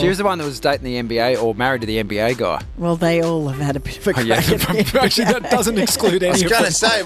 She was the one that was dating the NBA or married to the NBA guy. Well, they all have had a bit of a crack at the Actually, that doesn't exclude I any was of going them. to say,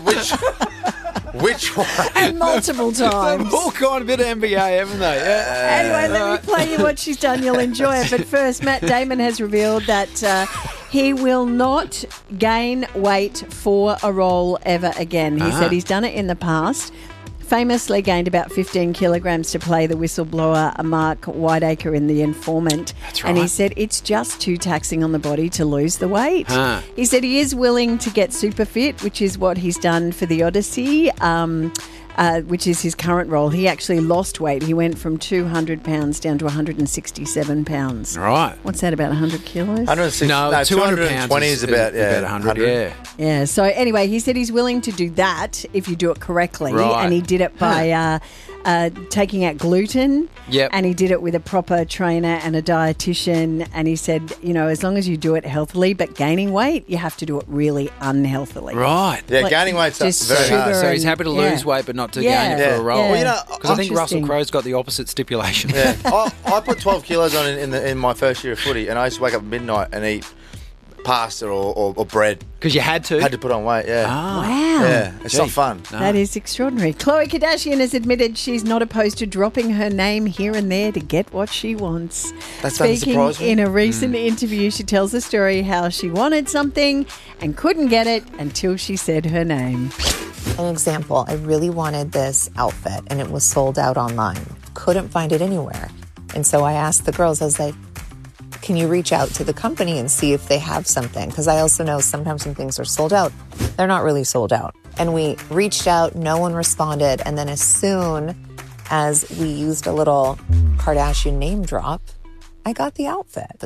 which one? And multiple times. They've all got a bit of NBA, haven't they? Yeah. Anyway, let me play you what she's done. You'll enjoy it. But first, Matt Damon has revealed that he will not gain weight for a role ever again. He said he's done it in the past. Famously gained about 15 kilograms to play the whistleblower Mark Whiteacre in The Informant. That's right. And he said it's just too taxing on the body to lose the weight. He said he is willing to get super fit, which is what he's done for The Odyssey, which is his current role. He actually lost weight. He went from 200 pounds down to 167 pounds. Right. What's that, about 100 kilos? 160, No, 200 pounds 220 is about 100, yeah. Yeah, so anyway, he said he's willing to do that if you do it correctly. Right. And he did it by taking out gluten. Yep. And he did it with a proper trainer and a dietitian. And he said, you know, as long as you do it healthily, but gaining weight, you have to do it really unhealthily. Right. Yeah, Like, gaining weight's just very sugar hard. So he's and- happy to yeah. lose weight but not to Yeah. gain it for a role. Yeah. Well, you know, Because I think Russell Interesting. Crowe's got the opposite stipulation. Yeah, I put 12 kilos on in my first year of footy, and I used to wake up at midnight and eat pasta or bread. Because you had to. Had to put on weight, yeah. Ah. Wow. Yeah, it's not fun. That is extraordinary. Khloe Kardashian has admitted she's not opposed to dropping her name here and there to get what she wants. That doesn't Speaking surprise me. in a recent interview, she tells the story how she wanted something and couldn't get it until she said her name. An example, I really wanted this outfit and it was sold out online. Couldn't find it anywhere. And so I asked the girls, I was like, can you reach out to the company and see if they have something? Because I also know sometimes when things are sold out, they're not really sold out. And we reached out, no one responded. And then as soon as we used a little Kardashian name drop, I got the outfit.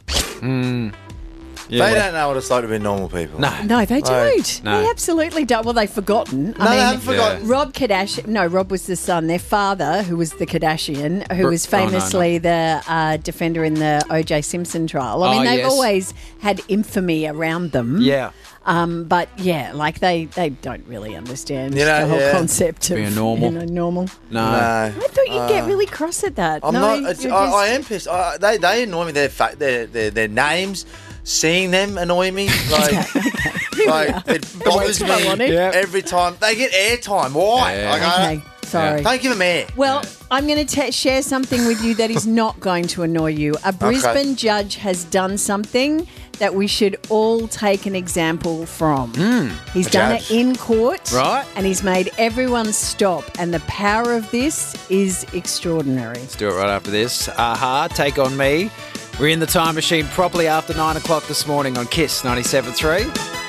They don't know what it's like to be normal people. No. No, they don't. no. They absolutely don't. Well, they've forgotten. No, they haven't forgotten. Rob Kardashian. No, Rob was the son. Their father, who was the Kardashian, who was Oh, no, no. famously the defender in the O.J. Simpson trial. I mean, Oh, they've yes. always had infamy around them. Yeah. But yeah, like they don't really understand You know, the whole yeah. concept of Being normal. normal. No. I thought you'd get really cross at that. I'm no, not. It's, you're I am pissed. They annoy me. Their names, seeing them annoy me. Like it bothers come on me in. Yeah. every time. They get airtime. Why? Yeah. Like, Okay, sorry. don't give them air. Well, I'm going to share something with you that is not going to annoy you. A Brisbane judge has done something that we should all take an example from. He's A done judge. it in court. Right. And he's made everyone stop. And the power of this is extraordinary. Let's do it right after this. Aha, Take On Me. We're in the time machine properly after 9 o'clock this morning on KISS 97.3.